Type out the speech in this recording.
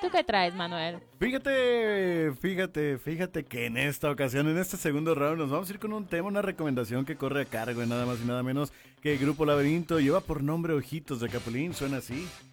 tú qué traes, Manuel? Fíjate que en esta ocasión, en este segundo round, nos vamos a ir con un tema, una recomendación que corre a cargo de nada más y nada menos que el Grupo Laberinto. Lleva por nombre Ojitos de Capulín, suena así.